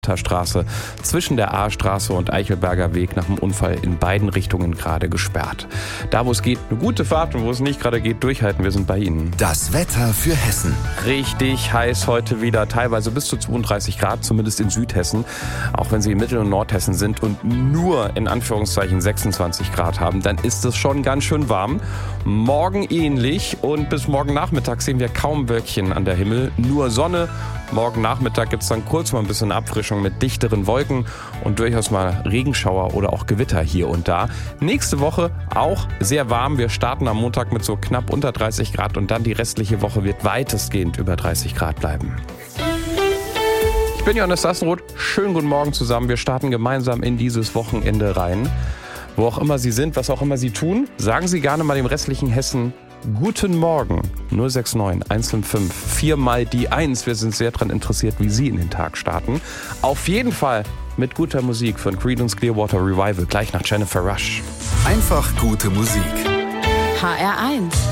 Straße zwischen der Ahrstraße und Eichelberger Weg nach dem Unfall in beiden Richtungen gerade gesperrt. Da, wo es geht, eine gute Fahrt und wo es nicht gerade geht, durchhalten. Wir sind bei Ihnen. Das Wetter für Hessen. Richtig heiß heute wieder, teilweise bis zu 32 Grad, zumindest in Südhessen. Auch wenn Sie in Mittel- und Nordhessen sind und nur in Anführungszeichen 26 Grad haben, dann ist es schon ganz schön warm. Morgen ähnlich und bis morgen Nachmittag sehen wir kaum Wölkchen an der Himmel, nur Sonne. Morgen Nachmittag gibt es dann kurz mal ein bisschen Abfrischung mit dichteren Wolken und durchaus mal Regenschauer oder auch Gewitter hier und da. Nächste Woche auch sehr warm. Wir starten am Montag mit so knapp unter 30 Grad und dann die restliche Woche wird weitestgehend über 30 Grad bleiben. Ich bin Johannes Sassenroth. Schönen guten Morgen zusammen. Wir starten gemeinsam in dieses Wochenende rein. Wo auch immer Sie sind, was auch immer Sie tun, sagen Sie gerne mal dem restlichen Hessen Guten Morgen, 069 155 4 mal die 1. Wir sind sehr daran interessiert, wie Sie in den Tag starten. Auf jeden Fall mit guter Musik von Creedence Clearwater Revival, gleich nach Jennifer Rush. Einfach gute Musik. HR1